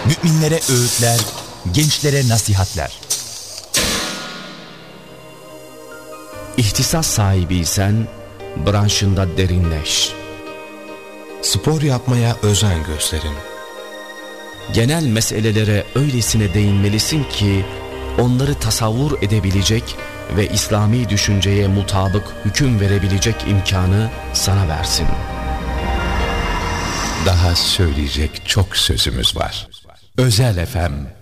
Müminlere öğütler, gençlere nasihatler. İhtisas sahibiysen branşında derinleş. Spor yapmaya özen gösterin. Genel meselelere öylesine değinmelisin ki onları tasavvur edebilecek ve İslami düşünceye mutabık hüküm verebilecek imkanı sana versin. Daha söyleyecek çok sözümüz var. Özel FM